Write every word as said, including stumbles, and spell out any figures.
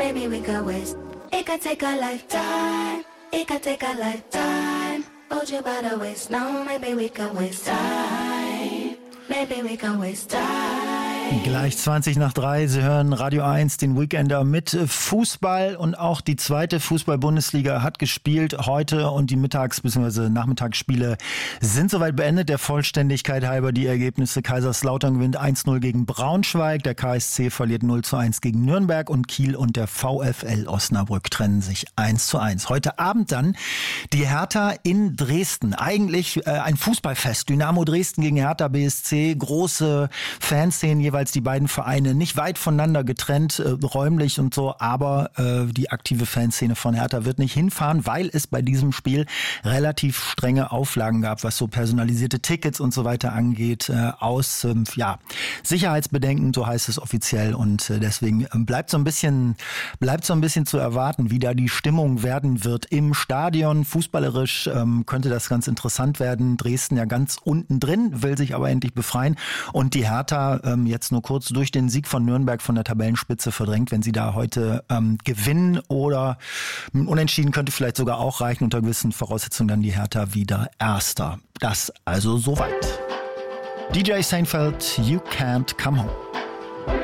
maybe we could waste. It could take a lifetime, it could take a lifetime. Hold you by the waist, no, maybe we could waste time. Maybe we can waste time. Gleich zwanzig nach drei, Sie hören Radio eins, den Weekender mit Fußball und auch die zweite Fußball-Bundesliga hat gespielt heute und die Mittags- bzw. Nachmittagsspiele sind soweit beendet. Der Vollständigkeit halber die Ergebnisse: Kaiserslautern gewinnt eins null gegen Braunschweig, der K S C verliert null zu eins gegen Nürnberg und Kiel und der VfL Osnabrück trennen sich eins zu eins. Heute Abend dann die Hertha in Dresden. Eigentlich äh, ein Fußballfest. Dynamo Dresden gegen Hertha B S C. Große Fanszenen jeweils. Die beiden Vereine nicht weit voneinander getrennt, äh, räumlich und so, aber äh, die aktive Fanszene von Hertha wird nicht hinfahren, weil es bei diesem Spiel relativ strenge Auflagen gab, was so personalisierte Tickets und so weiter angeht, äh, aus ähm, ja, Sicherheitsbedenken, so heißt es offiziell, und äh, deswegen bleibt so ein bisschen bleibt so ein bisschen zu erwarten, wie da die Stimmung werden wird im Stadion. Fußballerisch ähm, könnte das ganz interessant werden. Dresden ja ganz unten drin, will sich aber endlich befreien, und die Hertha ähm, jetzt nur kurz durch den Sieg von Nürnberg von der Tabellenspitze verdrängt. Wenn sie da heute ähm, gewinnen oder unentschieden, könnte vielleicht sogar auch reichen, unter gewissen Voraussetzungen dann die Hertha wieder Erster. Das also soweit. D J Seinfeld, You Can't Come Home.